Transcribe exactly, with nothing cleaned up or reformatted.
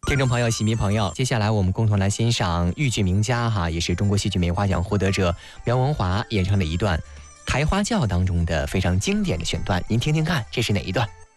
听众朋友、喜迷朋友，接下来我们共同来欣赏豫剧名家哈，也是中国戏剧梅花奖获得者苗文华演唱的一段《抬花轿》当中的非常经典的选段，您听听看，这是哪一段？